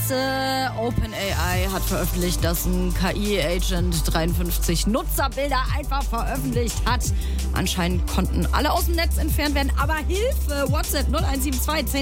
OpenAI hat veröffentlicht, dass ein KI-Agent 53 Nutzerbilder einfach veröffentlicht hat. Anscheinend konnten alle aus dem Netz entfernt werden, aber Hilfe! WhatsApp 0172